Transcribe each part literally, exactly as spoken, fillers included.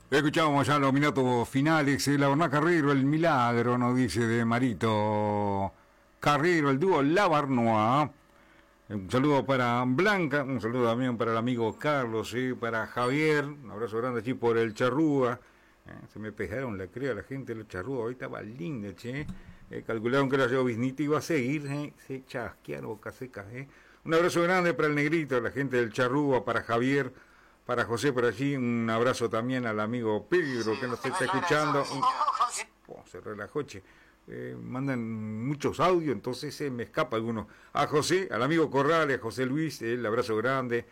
Escuchamos ya los minutos finales. La Horná Carrero, el milagro, nos dice de Marito Carrero, el dúo Lavarnois. Un saludo para Blanca, un saludo también para el amigo Carlos, ¿sí? Para Javier, un abrazo grande allí por el Charrúa. ¿Eh? Se me pegaron la crea la gente del Charrúa, ahorita va linda, che. Eh, calcularon que la lloviznita iba a seguir, ¿eh? Se chasquearon boca seca, ¿eh? Un abrazo grande para el Negrito, la gente del Charrúa, para Javier, para José por allí, un abrazo también al amigo Pedro que nos está escuchando. Oh, se relajó, che. Eh, mandan muchos audios, entonces se eh, me escapa alguno. A José, al amigo Corrales, a José Luis, eh, el abrazo grande.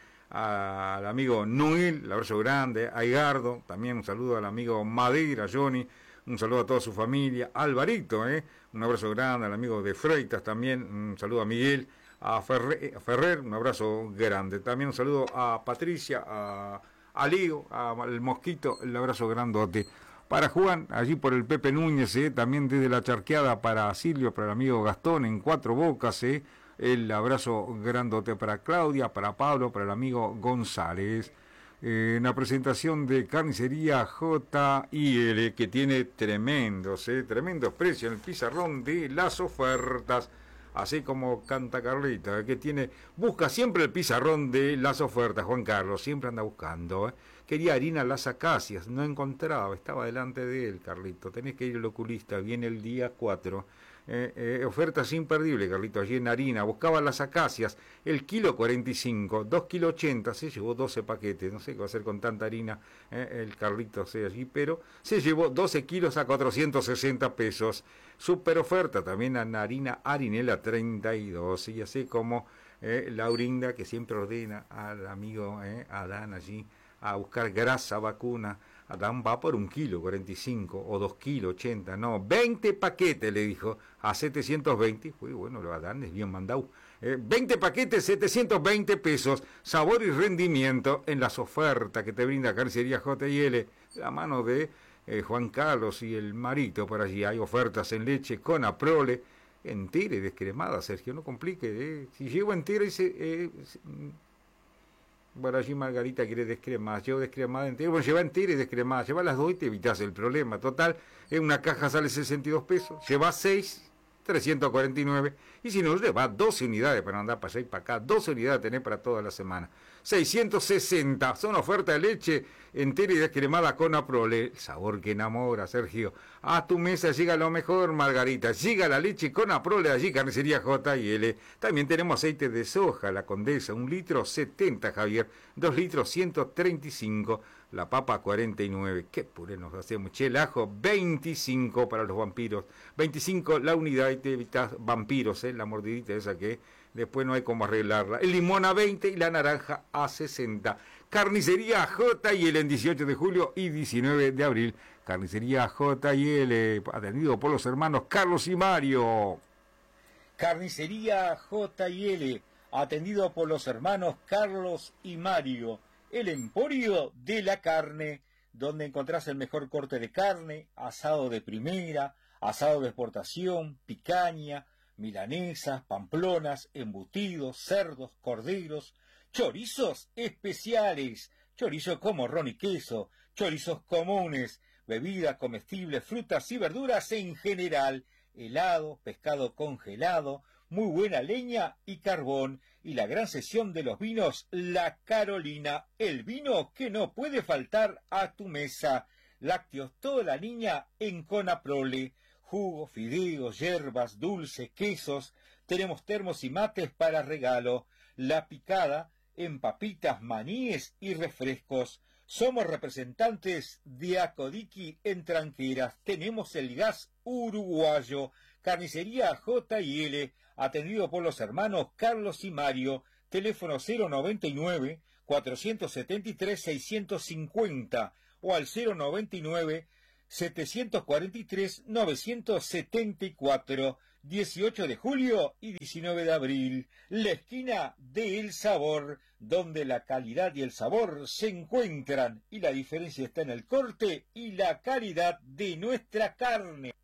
A, al amigo Noel, el abrazo grande. A Igardo, también un saludo al amigo Madeira, Johnny. Un saludo a toda su familia. A Alvarito, eh, un abrazo grande. Al amigo de Freitas también. Un saludo a Miguel. A Ferrer, a Ferrer, un abrazo grande. También un saludo a Patricia, a, a Lío, al Mosquito, el abrazo grandote. Para Juan, allí por el Pepe Núñez, eh, también desde la Charqueada para Silvio, para el amigo Gastón en Cuatro Bocas, eh, el abrazo grandote para Claudia, para Pablo, para el amigo González. Eh, en la presentación de Carnicería J I L, que tiene tremendos, eh, tremendos precios en el pizarrón de las ofertas. Así como canta Carlita, que tiene, busca siempre el pizarrón de las ofertas, Juan Carlos, siempre anda buscando, ¿eh? Quería harina Las Acacias, no encontraba, estaba delante de él, Carlito, tenés que ir al oculista, viene el día cuatro, eh, eh, ofertas imperdibles, Carlito, allí en harina, buscaba Las Acacias, el kilo cuarenta y cinco, dos kilos ochenta, se llevó doce paquetes, no sé qué va a hacer con tanta harina, eh, el Carlito, sé allí, pero se llevó doce kilos a cuatrocientos sesenta pesos, super oferta también en harina Harinela treinta y dos, y así como eh, Laurinda, que siempre ordena al amigo eh, Adán allí a buscar grasa vacuna. Adán va por un kilo cuarenta y cinco o dos kilos ochenta, no, veinte paquetes le dijo a setecientos veinte, uy, bueno, lo Adán es bien mandado, eh, veinte paquetes, setecientos veinte pesos, sabor y rendimiento en las ofertas que te brinda Carnicería J y L, la mano de eh, Juan Carlos y el Marito. Por allí hay ofertas en leche con Aprole, entera y descremada, Sergio, no complique, eh. Si llevo entera y se... Eh, se Bueno, allí Margarita quiere descremada, llevo descremada entera, bueno, lleva entera y descremada, lleva las dos y te evitas el problema. Total, en una caja sale sesenta y dos pesos, lleva seis, trescientos cuarenta y nueve, y si no, lleva doce unidades para andar para allá y para acá, doce unidades tenés para toda la semana. seiscientos sesenta, son ofertas de leche entera y descremada con Aprole, el sabor que enamora, Sergio. A tu mesa llega lo mejor, Margarita, llega la leche con Aprole, allí Carnicería J y L. También tenemos aceite de soja, la Condesa, un litro setenta, Javier, dos litros ciento treinta y cinco, la papa cuarenta y nueve, qué puré nos hacemos, che, el ajo veinticinco para los vampiros, veinticinco la unidad y te evitas vampiros, eh, la mordidita esa que después no hay cómo arreglarla, el limón a veinte y la naranja a sesenta. Carnicería J y L en dieciocho de julio y diecinueve de abril, Carnicería J y L, atendido por los hermanos Carlos y Mario. Carnicería J y L, atendido por los hermanos Carlos y Mario, el emporio de la carne, donde encontrás el mejor corte de carne, asado de primera, asado de exportación, picaña, milanesas, pamplonas, embutidos, cerdos, corderos, chorizos especiales, chorizo con morrón y queso, chorizos comunes, bebidas comestibles, frutas y verduras en general, helado, pescado congelado, muy buena leña y carbón, y la gran sesión de los vinos La Carolina, el vino que no puede faltar a tu mesa. Lácteos toda la línea en Conaprole, jugos, fideos, hierbas, dulces, quesos, tenemos termos y mates para regalo, La Picada en papitas, maníes y refrescos. Somos representantes de Acodiqui en Tranqueras, tenemos el gas uruguayo. Carnicería J y L, atendido por los hermanos Carlos y Mario, teléfono cero noventa y nueve, cuatrocientos setenta y tres, seiscientos cincuenta o al cero noventa y nueve, setecientos cuarenta y tres, novecientos setenta y cuatro, dieciocho de julio y diecinueve de abril, la esquina de El Sabor, donde la calidad y el sabor se encuentran y la diferencia está en el corte y la calidad de nuestra carne.